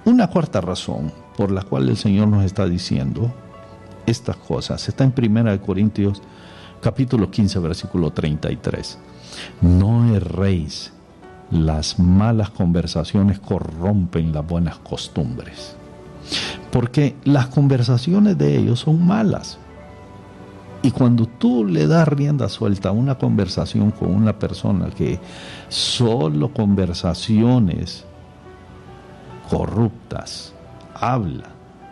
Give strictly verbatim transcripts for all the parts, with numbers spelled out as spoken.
Una cuarta razón por la cual el Señor nos está diciendo estas cosas está en primera de Corintios capítulo quince versículo treinta y tres. No erréis, las malas conversaciones corrompen las buenas costumbres. Porque las conversaciones de ellos son malas. Y cuando tú le das rienda suelta a una conversación con una persona que solo conversaciones corruptas habla,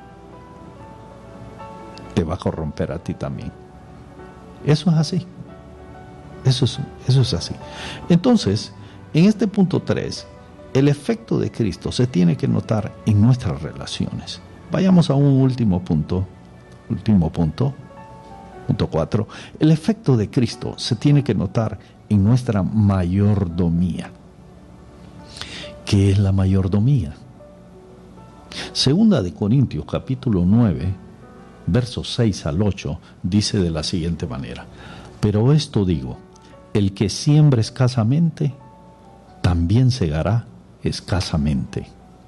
te va a corromper a ti también. Eso es así. Eso es, eso es así. Entonces, en este punto tres, el efecto de Cristo se tiene que notar en nuestras relaciones. Vayamos a un último punto. Último punto. Punto cuatro. El efecto de Cristo se tiene que notar en nuestra mayordomía. ¿Qué es la mayordomía? Segunda de Corintios capítulo nueve, versos seis al ocho, dice de la siguiente manera: pero esto digo, el que siembra escasamente, también segará escasamente.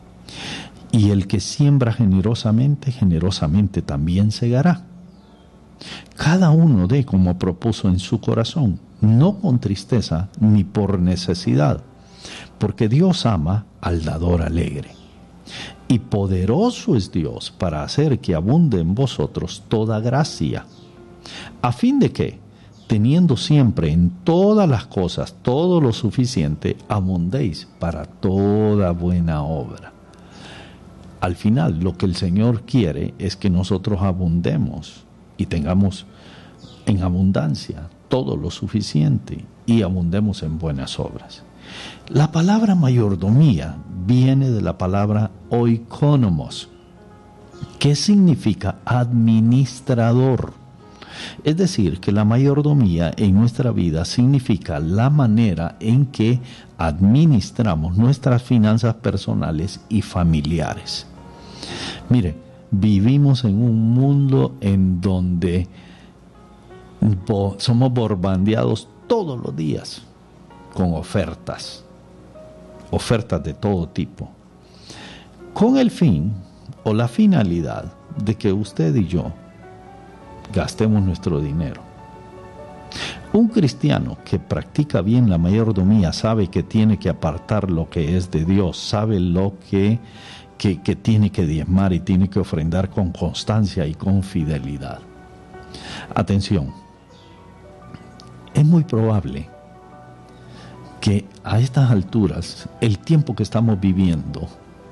Y el que siembra generosamente, generosamente también segará. Cada uno dé como propuso en su corazón, no con tristeza ni por necesidad, porque Dios ama al dador alegre. Y poderoso es Dios para hacer que abunde en vosotros toda gracia, a fin de que, teniendo siempre en todas las cosas todo lo suficiente, abundéis para toda buena obra. Al final, lo que el Señor quiere es que nosotros abundemos y tengamos en abundancia todo lo suficiente y abundemos en buenas obras. La palabra mayordomía viene de la palabra oikonomos, que significa administrador. Es decir, que la mayordomía en nuestra vida significa la manera en que administramos nuestras finanzas personales y familiares. Mire, vivimos en un mundo en donde bo- somos bombardeados todos los días con ofertas, ofertas de todo tipo, con el fin o la finalidad de que usted y yo gastemos nuestro dinero. Un cristiano que practica bien la mayordomía sabe que tiene que apartar lo que es de Dios, sabe lo que, que, que tiene que diezmar y tiene que ofrendar con constancia y con fidelidad. Atención, es muy probable que a estas alturas, el tiempo que estamos viviendo,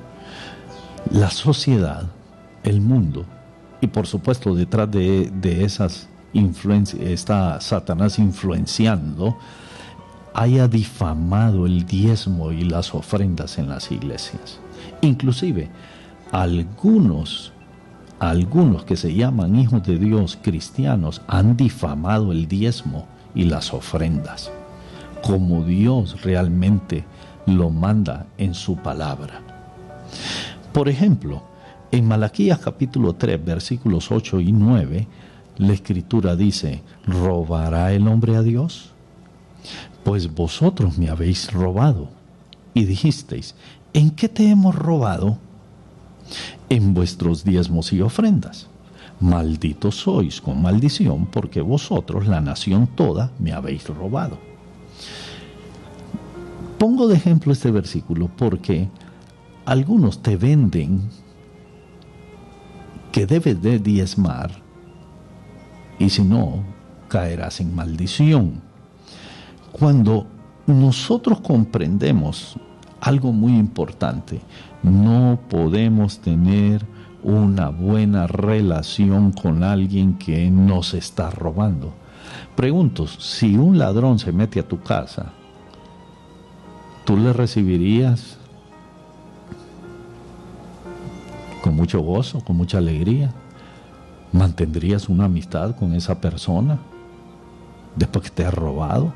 la sociedad, el mundo, y por supuesto detrás de, de esas influencias está Satanás influenciando, haya difamado el diezmo y las ofrendas en las iglesias. Inclusive algunos, algunos que se llaman hijos de Dios cristianos han difamado el diezmo y las ofrendas, como Dios realmente lo manda en su palabra. Por ejemplo, en Malaquías capítulo tres, versículos ocho y nueve, la Escritura dice: ¿robará el hombre a Dios? Pues vosotros me habéis robado. Y dijisteis: ¿en qué te hemos robado? En vuestros diezmos y ofrendas. Malditos sois con maldición, porque vosotros, la nación toda, me habéis robado. Pongo de ejemplo este versículo porque algunos te venden que debes de diezmar, y si no, caerás en maldición. Cuando nosotros comprendemos algo muy importante, no podemos tener una buena relación con alguien que nos está robando. Pregunto, si un ladrón se mete a tu casa, ¿tú le recibirías con mucho gozo, con mucha alegría? ¿Mantendrías una amistad con esa persona después que te ha robado?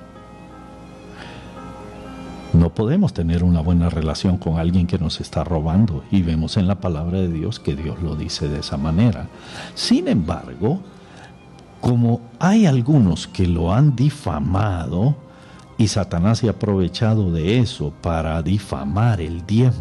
No podemos tener una buena relación con alguien que nos está robando, y vemos en la palabra de Dios que Dios lo dice de esa manera. Sin embargo, como hay algunos que lo han difamado, y Satanás se ha aprovechado de eso para difamar el diezmo